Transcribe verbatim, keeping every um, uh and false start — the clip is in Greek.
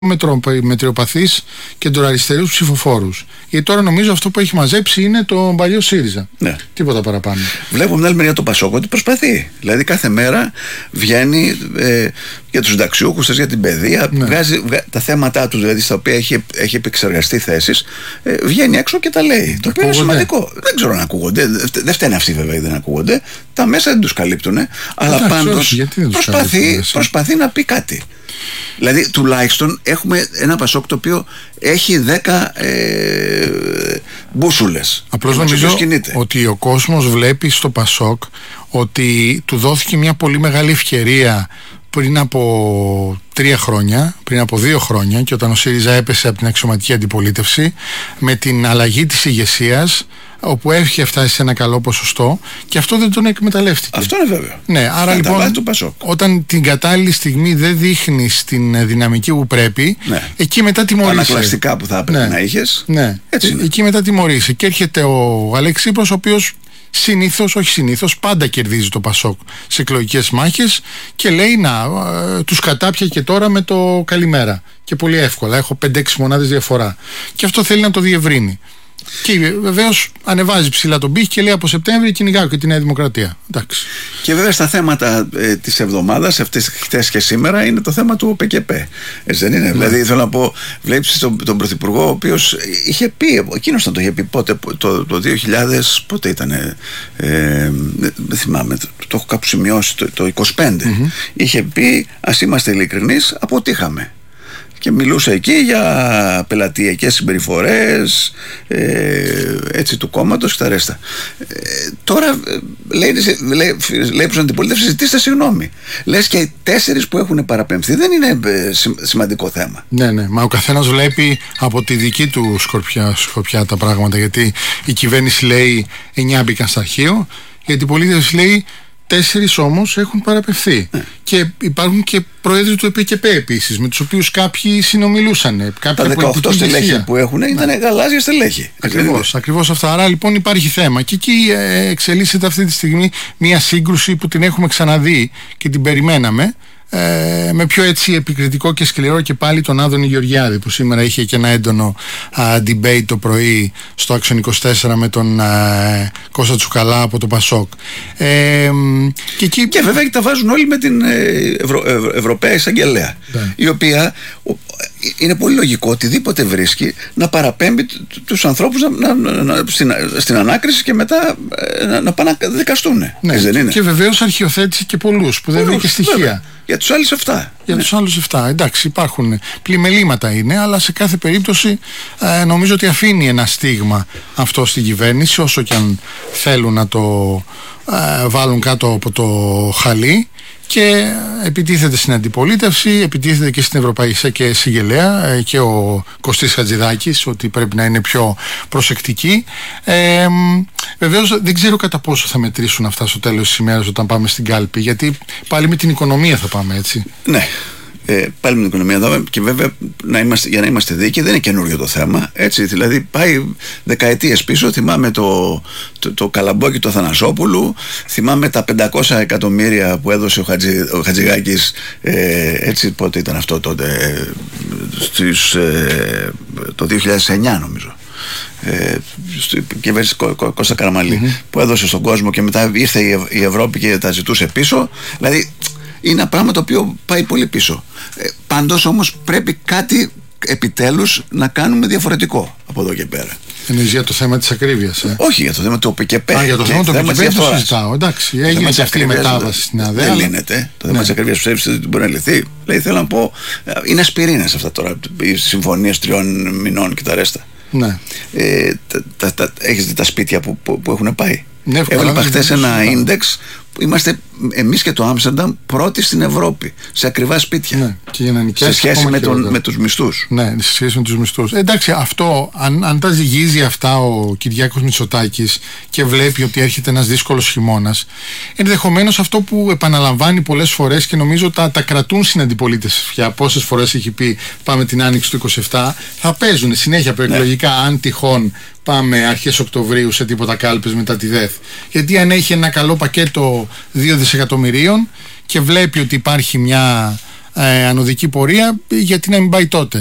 μετριοπαθείς κεντροαριστερούς ψηφοφόρους. Γιατί τώρα νομίζω αυτό που έχει μαζέψει είναι το παλιό ΣΥΡΙΖΑ. Ναι. Τίποτα παραπάνω. Βλέπω την άλλη μεριά το Πασόκ ότι προσπαθεί. Δηλαδή κάθε μέρα βγαίνει ε, για τους συνταξιούχους, για την παιδεία, ναι. βγάζει βγα, τα θέματα του, δηλαδή στα οποία έχει, έχει επεξεργαστεί θέσεις, ε, βγαίνει έξω και τα λέει. Το οποίο είναι σημαντικό. Δεν ξέρω αν ακούγονται. Δεν φταίνε αυτοί βέβαια, δεν ακούγονται. Τα μέσα δεν τους καλύπτουν. Αλλά πάντως προσπαθεί, προσπαθεί να πει κάτι. Δηλαδή τουλάχιστον έχουμε ένα Πασόκ το οποίο έχει δέκα ε, μπούσουλες. Απλώς νομίζω ότι ο κόσμος βλέπει στο Πασόκ ότι του δόθηκε μια πολύ μεγάλη ευκαιρία πριν από τρία χρόνια, πριν από δύο χρόνια, και όταν ο ΣΥΡΙΖΑ έπεσε από την αξιωματική αντιπολίτευση, με την αλλαγή της ηγεσίας, όπου έχει φτάσει σε ένα καλό ποσοστό, και αυτό δεν τον εκμεταλλεύτηκε. Αυτό είναι βέβαιο. Ναι, άρα λοιπόν, όταν την κατάλληλη στιγμή δεν δείχνεις την δυναμική που πρέπει, ναι. εκεί μετά τιμωρείσαι. Ανακλαστικά που θα έπρεπε ναι. να είχες. Ναι, έτσι ε, εκεί μετά τιμωρείσαι. Και έρχεται ο Αλέξης Τσίπρας, ο οποίος συνήθως, όχι συνήθως, πάντα κερδίζει το Πασόκ σε εκλογικές μάχες και λέει να, ε, τους κατάπια και τώρα με το καλημέρα. Και πολύ εύκολα, έχω πέντε έξι μονάδες διαφορά. Και αυτό θέλει να το διευρύνει. Και βεβαίως ανεβάζει ψηλά τον πύχη και λέει από Σεπτέμβρη κυνηγάω και τη Νέα Δημοκρατία. Εντάξει. Και βέβαια στα θέματα ε, της εβδομάδας, αυτές χτες και σήμερα, είναι το θέμα του ΠΚΠ. Έτσι δεν είναι? Ναι. Δηλαδή θέλω να πω, βλέπεις τον, τον Πρωθυπουργό, ο οποίος είχε πει, εκείνος θα το είχε πει πότε, το, το δύο χιλιάδες, πότε ήταν, ε, δεν θυμάμαι, το, το έχω κάπου σημειώσει, το, το είκοσι πέντε. Mm-hmm. Είχε πει, ας είμαστε ειλικρινείς, αποτύχαμε. Και μιλούσε εκεί για πελατειακές συμπεριφορές, ε, έτσι, του κόμματος και τα ρέστα. Ε, τώρα λέει, λέει, λέει προς την αντιπολίτευση, ζητήστε συγγνώμη. Λες και οι τέσσερις που έχουν παραπέμφθει δεν είναι ε, σημαντικό θέμα. Ναι, ναι, μα ο καθένας βλέπει από τη δική του σκορπιά, σκορπιά τα πράγματα. Γιατί η κυβέρνηση λέει εννιά μπήκαν στα αρχείο, η αντιπολίτευση λέει τέσσερις όμως έχουν παραπευθεί. Ναι. Και υπάρχουν και πρόεδροι του ΠΚΠ επίσης, με τους οποίους κάποιοι συνομιλούσαν. Τα δεκαοκτώ στελέχη που έχουν ήταν ναι. γαλάζια στελέχη. Ακριβώς, ακριβώς αυτά. Άρα λοιπόν υπάρχει θέμα. Και εκεί ε, εξελίσσεται αυτή τη στιγμή μια σύγκρουση που την έχουμε ξαναδεί και την περιμέναμε. Ε, με πιο έτσι επικριτικό και σκληρό και πάλι τον Άδωνη Γεωργιάδη, που σήμερα είχε και ένα έντονο α, debate το πρωί στο Action είκοσι τέσσερα με τον α, Κώστα Τσουκαλά από το Πασόκ. Ε, και, εκεί... και βέβαια τα βάζουν όλοι με την Ευρω... Ευρω... Ευρωπαία Εισαγγελέα, yeah. η οποία είναι πολύ λογικό οτιδήποτε βρίσκει να παραπέμπει τους ανθρώπους να, να, να, στην, στην ανάκριση και μετά να, να πάνε να δικαστούν. Ναι, δεν είναι? Και βεβαίως αρχιοθέτησε και πολλούς που δεν βρήκε στοιχεία. Βέβαια. Για τους άλλους εφτά. Για ναι. τους άλλους εφτά. Εντάξει, υπάρχουν πλημελήματα είναι, αλλά σε κάθε περίπτωση ε, νομίζω ότι αφήνει ένα στίγμα αυτό στην κυβέρνηση, όσο και αν θέλουν να το ε, βάλουν κάτω από το χαλί. Και επιτίθεται στην αντιπολίτευση, επιτίθεται και στην Ευρωπαϊκή Εισαγγελέα και ο Κωστής Χατζηδάκης ότι πρέπει να είναι πιο προσεκτικοί. Ε, βεβαίως δεν ξέρω κατά πόσο θα μετρήσουν αυτά στο τέλος της ημέρας όταν πάμε στην κάλπη, γιατί πάλι με την οικονομία θα πάμε, έτσι. Ναι. Ε, πάλι με την οικονομία εδώ, και βέβαια να είμαστε, για να είμαστε δίκαιοι, δεν είναι καινούριο το θέμα, έτσι, δηλαδή πάει δεκαετίες πίσω. Θυμάμαι το, το, το καλαμπόκι του Αθανασόπουλου, θυμάμαι τα πεντακόσια εκατομμύρια που έδωσε ο, Χατζη, ο Χατζηγάκης, ε, έτσι, πότε ήταν αυτό τότε, ε, στις, ε, το δύο χιλιάδες εννιά νομίζω, ε, στην κυβέρνηση Κώστα Καραμαλή, mm-hmm. που έδωσε στον κόσμο και μετά ήρθε η, η Ευρώπη και τα ζητούσε πίσω. Δηλαδή είναι ένα πράγμα το οποίο πάει πολύ πίσω. Ε, πάντως όμως πρέπει κάτι επιτέλους να κάνουμε διαφορετικό από εδώ και πέρα. Είναι για το θέμα της ακρίβειας. Ε. Όχι, για το θέμα του ΠΚΠ. Α, για το θέμα του ΠΚΠ δεν το συζητάω. Εντάξει, έγινε και αυτή η μετάβαση στην ΑΔΕ. Δεν λύνεται. Το θέμα της ακρίβειας ψεύδεις ότι μπορεί να λυθεί. Δηλαδή θέλω να πω, είναι ασπιρίνες αυτά τώρα. Οι συμφωνίες τριών μηνών και τα ρέστα. Ναι. Ε, τα, τα, τα, έχεις δει τα σπίτια που, που, που έχουν πάει? Ναι, έβλεπα χτες ένα ίντεξ που είμαστε εμείς και το Άμστερνταμ πρώτοι στην Ευρώπη σε ακριβά σπίτια. Ναι, και για να σε σχέση με, τον, με τους μισθούς. Ναι, σε σχέση με τους μισθούς. Ε, εντάξει, αυτό, αν, αν τα ζυγίζει αυτά ο Κυριάκος Μητσοτάκης και βλέπει ότι έρχεται ένας δύσκολος χειμώνας, ενδεχομένως αυτό που επαναλαμβάνει πολλές φορές και νομίζω τα, τα κρατούν στην αντιπολίτευση πια, πόσες φορές έχει πει πάμε την άνοιξη του είκοσι επτά, θα παίζουν συνέχεια προεκλογικά, ναι. αν τυχόν πάμε αρχές Οκτωβρίου σε τίποτα κάλπες μετά τη ΔΕΘ. Γιατί αν έχει ένα καλό πακέτο δύο δισεκατομμυρίων και βλέπει ότι υπάρχει μια ε, ανωδική πορεία, γιατί να μην πάει τότε.